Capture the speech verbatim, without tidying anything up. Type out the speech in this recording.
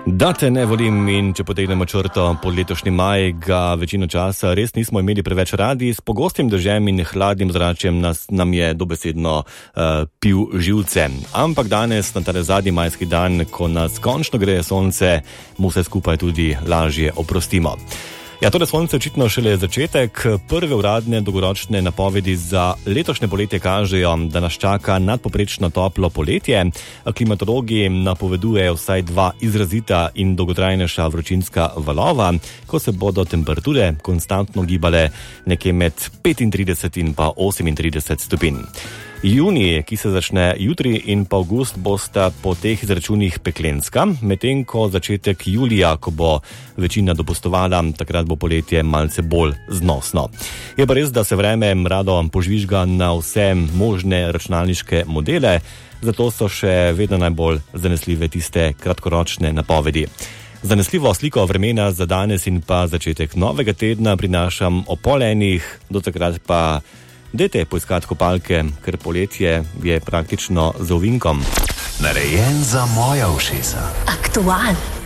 Da te ne volim in če potegnemo črto pod letošnji maj, ga večino časa res nismo imeli preveč radi, s pogostim dežjem in hladnim zračjem nas, nam je dobesedno uh, pil živce. Ampak danes, na tale zadnji majski dan, ko nas končno greje sonce, mu vse skupaj tudi lažje oprostimo. Ja, torej sonce očitno šele začetek. Prve uradne dolgoročne napovedi za letošnje poletje kažejo, da nas čaka nadpoprečno toplo poletje. Klimatologi napovedujejo vsaj dva izrazita in dolgotrajnejša vročinska valova, ko se bodo temperature konstantno gibale nekje med petintrideset in pa osemintrideset stopinj. Junij, ki se začne jutri, in pa avgust bosta po teh izračunih peklenska, medtem ko začetek julija, ko bo večina dopustovala, takrat bo poletje malce bolj znosno. Je pa res, da se vreme rado požvižga na vse možne računalniške modele, zato so še vedno najbolj zanesljive tiste kratkoročne napovedi. Zanesljivo sliko vremena za danes in pa začetek novega tedna prinašam o pol enih, do takrat pa dajte poiskati kopalke, ker poletje je praktično za ovinkom. Narejen za moja ušesa. Aktual.